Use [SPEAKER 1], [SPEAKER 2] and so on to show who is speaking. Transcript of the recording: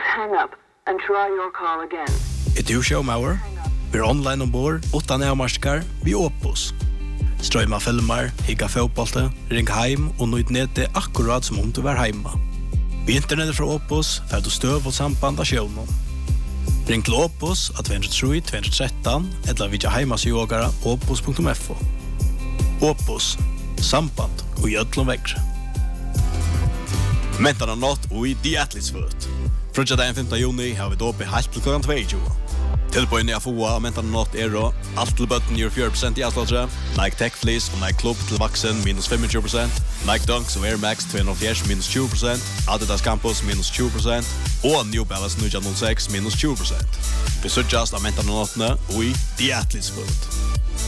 [SPEAKER 1] hang up and try your call again.
[SPEAKER 2] Du showmauer. Vi online ombord, utan avmarskar, vi Opus. Strøyma filmer, higga fotbollte, ring heim og nøyd nete akkurat som om du var heima. Vi internettet fra Opus, fer du støv og samband av sjøvnen. Ring til Opus at 203-213, eller vidja heimasjogara opus.fo. Opus, samband og gjødlom vekkre. Mentarna nått og i The Athletes Foot. Frutja dagen 5. juni har vi dåpe helt til klokken 22. Tilbøyne av FOA og mentarna nått alt til bøtten gjør 4% i avslåttere, Nike Tech Fleece og Nike Club til vaksen minus 25%, Nike Dunks og Air Max 240 minus 20%, Adidas Campus minus 20%, og New Balance 906 minus 20%. Vi sørgjast av mentarna nåttene og i The Athletes Foot.